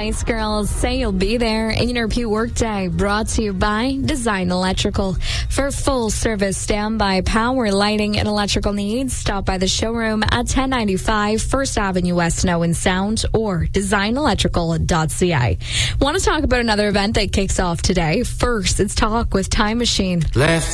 Spice Girls, Say You'll Be There. A&RP Workday, brought to you by Design Electrical. For full service standby power, lighting, and electrical needs, stop by the showroom at 1095 First Avenue West, Snow and Sound, or designelectrical.ca. Want to talk about another event that kicks off today? First, it's Talk with Time Machine. Left